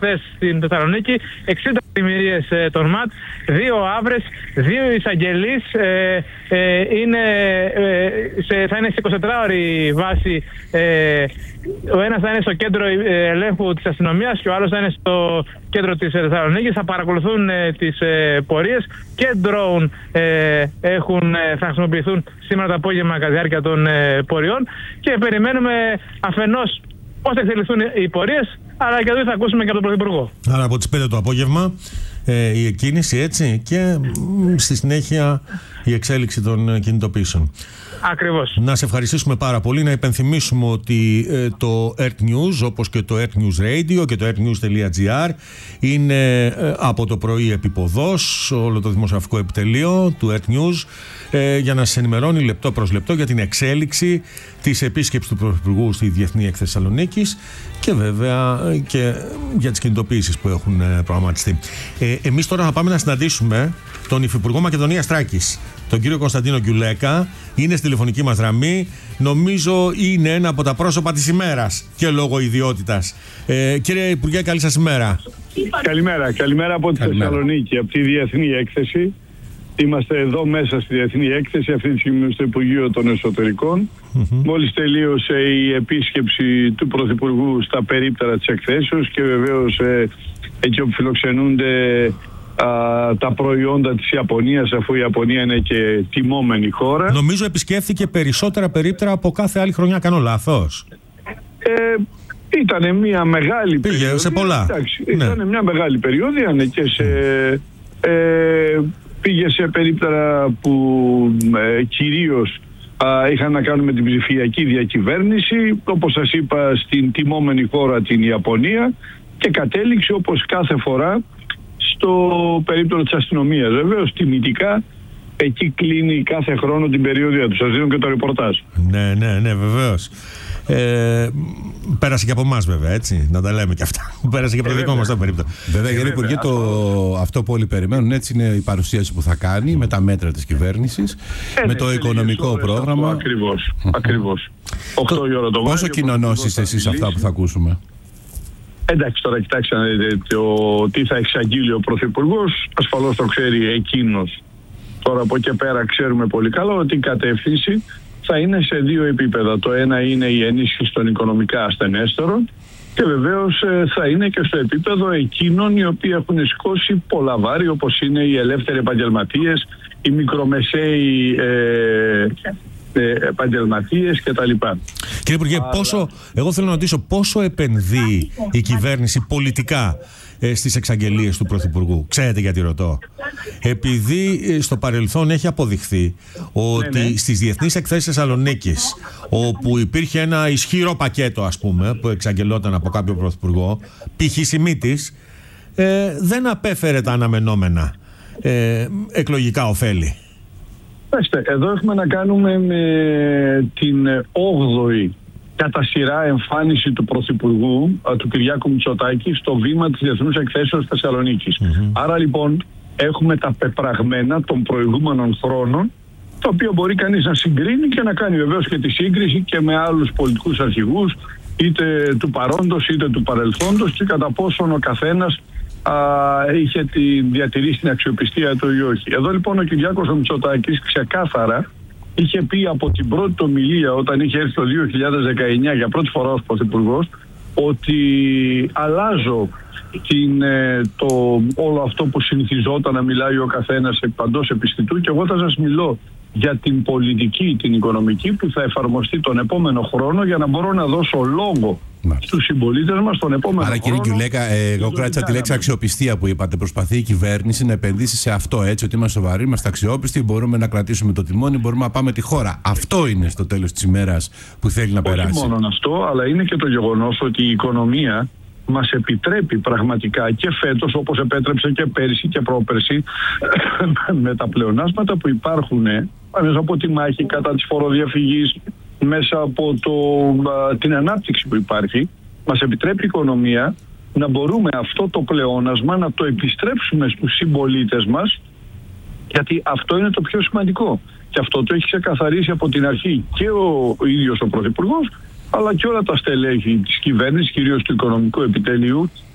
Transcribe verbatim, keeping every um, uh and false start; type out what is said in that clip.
χθες στην Θεσσαλονίκη, εξήντα πλημμυρίες ε, των ΜΑΤ, δύο άβρες, δύο εισαγγελείς, ε, ε, είναι, ε, σε, θα είναι σε εικοσιτετράωρη βάση. Ε, ο ένας θα είναι στο κέντρο ελέγχου της αστυνομίας και ο άλλος θα είναι στο κέντρο της Θεσσαλονίκης. Θα παρακολουθούν ε, τις ε, πορείες και drone ε, έχουν, ε, θα χρησιμοποιηθούν σήμερα το απόγευμα κατά τη διάρκεια των ε, πορειών και περιμένουμε αφενός πώς θα εξελιχθούν οι πορείες, αλλά και εδώ θα ακούσουμε και από τον Πρωθυπουργό. Άρα από τις πέντε το απόγευμα ε, η εκκίνηση, έτσι, και μ, στη συνέχεια η εξέλιξη των κινητοποιήσεων. Ακριβώς. Να σε ευχαριστήσουμε πάρα πολύ. Να υπενθυμίσουμε ότι ε, το Earth News, όπως και το Earth News Radio και το earthnews.gr είναι ε, από το πρωί επίποδος, όλο το δημοσιογραφικό επιτελείο του Earth News, ε, για να σας ενημερώνει λεπτό προς λεπτό για την εξέλιξη της επίσκεψης του Πρωθυπουργού στη Διεθνή Έκθεση Θεσσαλονίκης και βέβαια ε, και για τις κινητοποιήσεις που έχουν ε, προγραμματιστεί. Ε, εμείς τώρα θα πάμε να συναντήσουμε τον Υφυπουργό Μακεδονίας Θράκης, τον κύριο Κωνσταντίνο Γκιουλέκα. Είναι στη τηλεφωνική μας γραμμή. Νομίζω είναι ένα από τα πρόσωπα της ημέρας και λόγω ιδιότητας. Ε, κύριε Υπουργέ, καλή σας ημέρα. Καλημέρα. Καλημέρα από τη Καλημέρα. Θεσσαλονίκη, από τη Διεθνή Έκθεση. Είμαστε εδώ μέσα στη Διεθνή Έκθεση, αυτή τη στιγμή στο Υπουργείο των Εσωτερικών. Mm-hmm. Μόλις τελείωσε η επίσκεψη του Πρωθυπουργού στα περίπτερα της εκθέσεως και βεβαίως ε, εκεί όπου φιλοξενούνται α, τα προϊόντα της Ιαπωνίας, αφού η Ιαπωνία είναι και τιμόμενη χώρα. Νομίζω επισκέφθηκε περισσότερα περίπτερα από κάθε άλλη χρονιά, κάνω λάθος? Ε, Ήτανε μια μεγάλη Πήγε περιόδια. σε πολλά. Εντάξει, ναι. Ήτανε μια μεγάλη περιόδια, ναι, και σε... Ε, πήγε σε περίπτερα που ε, κυρίως α, είχαν να κάνουν με την ψηφιακή διακυβέρνηση, όπως σας είπα, στην τιμόμενη χώρα την Ιαπωνία, και κατέληξε όπως κάθε φορά στο περίπτωρο της αστυνομίας. Βεβαίως τιμητικά εκεί κλείνει κάθε χρόνο την περιόδια του. Σας δίνω και το ρεπορτάζ. Ναι, ναι, ναι, βεβαίως. Ε, πέρασε και από εμάς βέβαια, έτσι, να τα λέμε και αυτά. Πέρασε και από το δικό μας το περίπτωρο. Βέβαια, κύριε Υπουργέ, το... αυτό που όλοι περιμένουν, έτσι είναι η παρουσίαση που θα κάνει με τα μέτρα της κυβέρνησης, ε, με ναι, το οικονομικό ώρες, πρόγραμμα. Αυτό, ακριβώς, ακριβώς. οκτώ η ώρα το Πόσο κοινωνός είστε εσείς αυτά που θα ακούσουμε? Εντάξει, τώρα κοιτάξτε να δείτε το τι θα εξαγγείλει ο Πρωθυπουργός, ασφαλώς το ξέρει εκείνος. Τώρα από εκεί πέρα ξέρουμε πολύ καλά ότι η κατεύθυνση θα είναι σε δύο επίπεδα. Το ένα είναι η ενίσχυση των οικονομικά ασθενέστερων και βεβαίως θα είναι και στο επίπεδο εκείνων οι οποίοι έχουν σηκώσει πολλά βάρη, όπως είναι οι ελεύθεροι επαγγελματίες, οι μικρομεσαίοι ε, ε, επαγγελματίες κτλ. Κύριε Υπουργέ, Αλλά... πόσο, εγώ θέλω να ρωτήσω πόσο επενδύει η κυβέρνηση πολιτικά ε, στις εξαγγελίες του Πρωθυπουργού? Ξέρετε γιατί ρωτώ? Επειδή ε, στο παρελθόν έχει αποδειχθεί ότι ναι, ναι. στις Διεθνείς Εκθέσεις Θεσσαλονίκης, όπου υπήρχε ένα ισχυρό πακέτο, ας πούμε, που εξαγγελόταν από κάποιο Πρωθυπουργό, π.χ. Σιμίτης, ε, δεν απέφερε τα αναμενόμενα ε, εκλογικά ωφέλη. Εδώ έχουμε να κάνουμε με την όγδοη κατά σειρά εμφάνιση του Πρωθυπουργού, του Κυριάκου Μητσοτάκη, στο βήμα της Διεθνούς Εκθέσεως Θεσσαλονίκης. Mm-hmm. Άρα λοιπόν έχουμε τα πεπραγμένα των προηγούμενων χρόνων, τα οποία μπορεί κανείς να συγκρίνει και να κάνει βεβαίως και τη σύγκριση και με άλλους πολιτικούς αρχηγούς, είτε του παρόντος είτε του παρελθόντος, και κατά πόσον ο καθένας α, είχε τη, διατηρήσει την αξιοπιστία του ή όχι. Εδώ λοιπόν ο Κυριάκος ο Μητσοτάκης ξεκάθαρα είχε πει από την πρώτη του ομιλία, όταν είχε έρθει το δύο χιλιάδες δεκαεννιά για πρώτη φορά ως Πρωθυπουργός, ότι αλλάζω την, το, όλο αυτό που συνηθιζόταν να μιλάει ο καθένας παντός επιστητού, και εγώ θα σας μιλώ για την πολιτική, την οικονομική που θα εφαρμοστεί τον επόμενο χρόνο, για να μπορώ να δώσω λόγο στους συμπολίτες μας τον επόμενο Άρα, χρόνο. Άρα κύριε Γκιουλέκα, ε, εγώ κράτησα τη λέξη αξιοπιστία που είπατε. Προσπαθεί η κυβέρνηση να επενδύσει σε αυτό, έτσι, ότι είμαστε σοβαροί, είμαστε αξιόπιστοι, μπορούμε να κρατήσουμε το τιμόνι, μπορούμε να πάμε τη χώρα. Αυτό είναι στο τέλος της ημέρας που θέλει να περάσει. Όχι μόνο αυτό, αλλά είναι και το γεγονός ότι η οικονομία μας επιτρέπει πραγματικά και φέτος, όπως επέτρεψε και πέρσι και πρόπερσι, με τα πλεονάσματα που υπάρχουν μέσα από τη μάχη κατά της φοροδιαφυγής, μέσα από το, α, την ανάπτυξη που υπάρχει, μας επιτρέπει η οικονομία να μπορούμε αυτό το πλεόνασμα να το επιστρέψουμε στους συμπολίτες μας, γιατί αυτό είναι το πιο σημαντικό. Και αυτό το έχει ξεκαθαρίσει από την αρχή και ο, ο ίδιος ο Πρωθυπουργός, αλλά και όλα τα στελέχη της κυβέρνησης, κυρίως του οικονομικού επιτελείου,